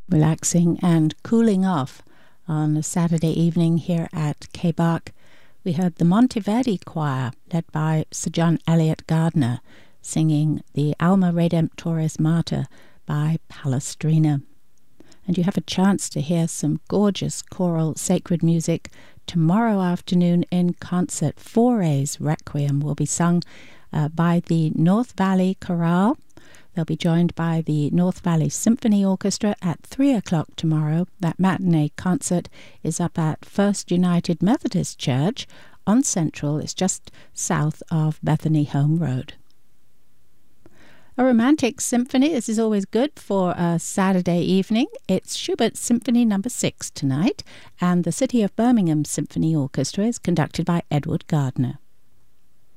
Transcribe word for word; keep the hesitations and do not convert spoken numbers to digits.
Relaxing and cooling off on a Saturday evening here at K B A C. We heard the Monteverdi Choir, led by Sir John Eliot Gardiner, singing the Alma Redemptoris Mater by Palestrina. And you have a chance to hear some gorgeous choral sacred music tomorrow afternoon in concert. Fauré's Requiem will be sung uh, by the North Valley Chorale. They'll be joined by the North Valley Symphony Orchestra at three o'clock tomorrow. That matinee concert is up at First United Methodist Church on Central. It's just south of Bethany Home Road. A romantic symphony. This is always good for a Saturday evening. It's Schubert's Symphony Number Six tonight, and the City of Birmingham Symphony Orchestra is conducted by Edward Gardner.